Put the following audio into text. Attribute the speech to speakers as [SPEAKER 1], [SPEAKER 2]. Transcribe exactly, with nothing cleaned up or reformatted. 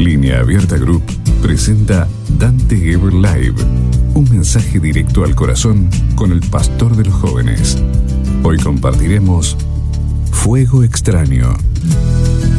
[SPEAKER 1] Línea Abierta Group presenta Dante Gebel Live, un mensaje directo al corazón con el pastor de los jóvenes. Hoy compartiremos Fuego Extraño.